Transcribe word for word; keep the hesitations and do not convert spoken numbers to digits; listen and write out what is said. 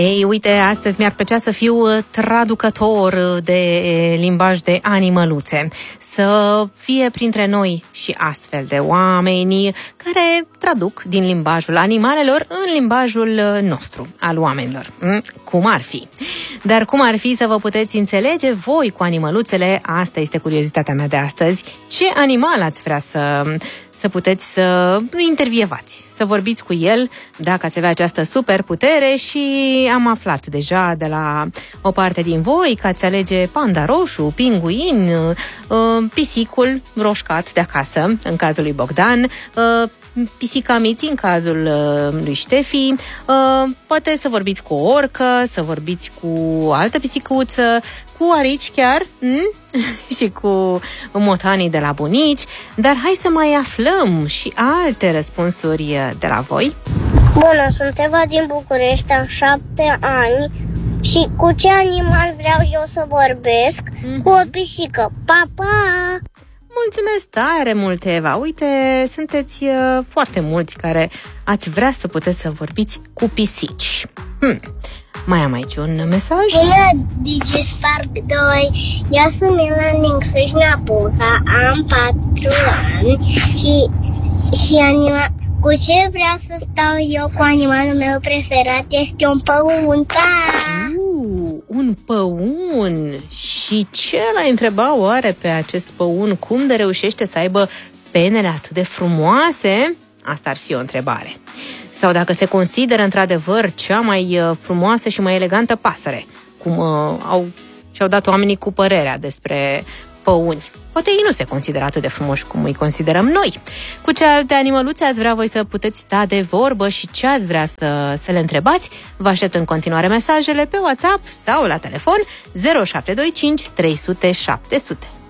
Ei, uite, astăzi mi-ar plăcea să fiu traducător de limbaj de animăluțe, să fie printre noi și astfel de oameni care traduc din limbajul animalelor în limbajul nostru, al oamenilor. Cum ar fi? Dar cum ar fi să vă puteți înțelege voi cu animăluțele? Asta este curiozitatea mea de astăzi. Ce animal ați vrea să... să puteți să intervievați, să vorbiți cu el dacă ați avea această superputere? Și am aflat deja de la o parte din voi că ați alege panda roșu, pinguin, pisicul roșcat de acasă, în cazul lui Bogdan, pisica Miți în cazul lui Ștefi, poate să vorbiți cu o orcă, să vorbiți cu o altă pisicuță, cu arici chiar și cu motanii de la bunici, dar hai să mai aflăm și alte răspunsuri de la voi. Bună, sunt Eva din București, am șapte ani și cu ce animal vreau eu să vorbesc? Mm-hmm. Cu o pisică. Pa, pa! Mulțumesc tare mult, Eva! Uite, sunteți uh, foarte mulți care ați vrea să puteți să vorbiți cu pisici. Hmm. Mai am aici un mesaj. Bună, DigiSpark doi. Eu sunt Milan din Cluj-Napoca, am patru ani și, și anima... cu ce vreau să stau eu cu animalul meu preferat este un păun. Uh, un păun! Și ce l-ai întrebat oare pe acest păun? Cum de reușește să aibă penele atât de frumoase? Asta ar fi o întrebare. Sau dacă se consideră într-adevăr cea mai frumoasă și mai elegantă pasăre, cum uh, au, și-au dat oamenii cu părerea despre păuni. Poate ei nu se consideră atât de frumoși cum îi considerăm noi. Cu ce alte animăluțe ați vrea voi să puteți sta de vorbă și ce ați vrea să, să le întrebați? Vă aștept în continuare mesajele pe WhatsApp sau la telefon zero șapte doi cinci trei sute șapte sute.